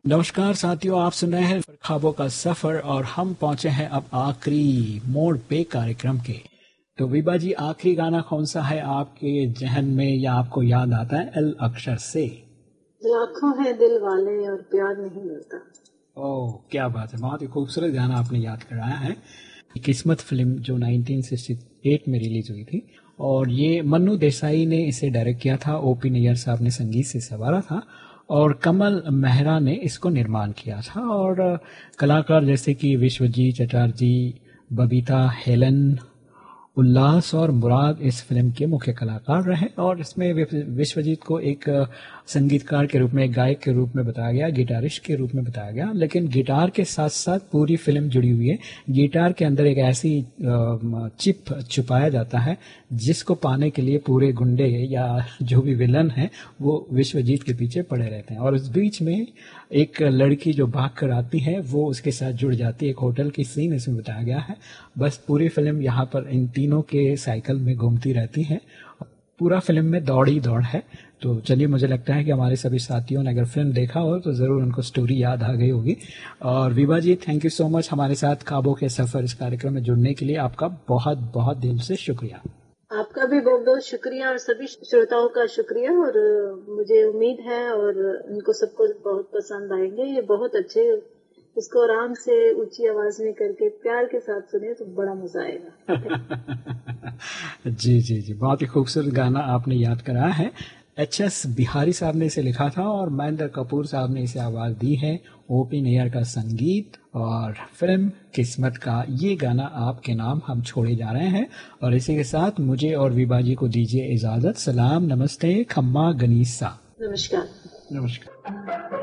नमस्कार साथियों, आप सुन रहे हैं ख्वाबों का सफर और हम पहुंचे हैं अब आखिरी मोड़ पे कार्यक्रम के। तो विभा जी, आखिरी गाना कौन सा है आपके जहन में या आपको याद आता है एल अक्षर से? लाखों है दिल वाले और प्यार नहीं मिलता। ओह, क्या बात है, बहुत ही खूबसूरत गाना आपने याद कराया है। किस्मत फिल्म जो 1968 में रिलीज हुई थी और ये मन्नू देसाई ने इसे डायरेक्ट किया था, ओपी नैयर साहब ने संगीत से संवारा था और कमल मेहरा ने इसको निर्माण किया था। और कलाकार जैसे कि विश्वजीत चटर्जी, बबीता हेलन, उल्लास और मुराद इस फिल्म के मुख्य कलाकार रहे। और इसमें विश्वजीत को एक संगीतकार के रूप में, एक गायक के रूप में बताया गया, गिटारिस्ट के रूप में बताया गया। लेकिन गिटार के साथ साथ पूरी फिल्म जुड़ी हुई है। गिटार के अंदर एक ऐसी चिप छुपाया जाता है जिसको पाने के लिए पूरे गुंडे या जो भी विलन है वो विश्वजीत के पीछे पड़े रहते हैं। और इस बीच में एक लड़की जो भाग कर आती है वो उसके साथ जुड़ जाती है। एक होटल की सीन इसमें बताया गया है। बस पूरी फिल्म यहाँ पर इन तीनों के साइकिल में घूमती रहती है। पूरा फिल्म में दौड़ ही दौड़ है। तो चलिए, मुझे लगता है कि हमारे सभी साथियों ने अगर फिल्म देखा हो तो जरूर उनको स्टोरी याद आ गई होगी। और विभा जी, थैंक यू सो मच हमारे साथ ख्वाबों के सफर इस कार्यक्रम में जुड़ने के लिए। आपका बहुत बहुत दिल से शुक्रिया। आपका भी बहुत बहुत शुक्रिया और सभी श्रोताओं का शुक्रिया। और मुझे उम्मीद है और उनको सबको बहुत पसंद आएंगे। ये बहुत अच्छे, इसको आराम से ऊंची आवाज में करके प्यार के साथ सुने तो बड़ा मजा आएगा। जी जी जी, बहुत ही खूबसूरत गाना आपने याद कराया है। एच.एस. बिहारी साहब ने इसे लिखा था और महेंद्र कपूर साहब ने इसे आवाज दी है। ओपी नैयर का संगीत और फिल्म किस्मत का ये गाना आपके नाम हम छोड़े जा रहे हैं। और इसी के साथ मुझे और विभा जी को दीजिए इजाजत। सलाम, नमस्ते, खम्मा गनीसा। नमस्कार। नमस्कार।